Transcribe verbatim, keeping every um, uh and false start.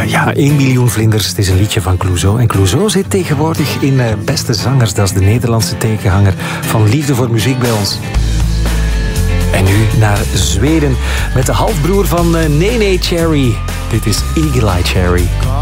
Uh, ja, één miljoen vlinders. Het is een liedje van Clouseau. En Clouseau zit tegenwoordig in uh, Beste Zangers. Dat is de Nederlandse tegenhanger van Liefde voor Muziek bij ons. En nu naar Zweden met de halfbroer van uh, Nene Cherry. Dit is Eagle Eye Cherry.